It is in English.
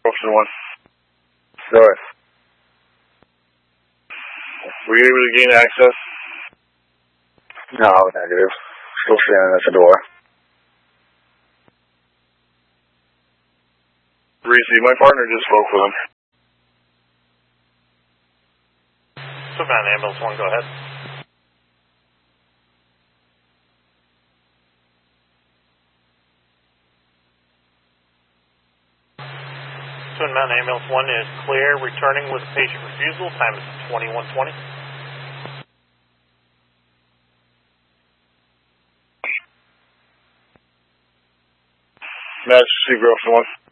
Option 1. Sorry. Were you able to gain access? No, negative. Still standing at the door. Reese, my partner just spoke with him. Savannah Ambulance 1, go ahead. Twin Mountain Ambulance 1 is clear, returning with patient refusal. Time is 21:20. Match, Secret Option 1.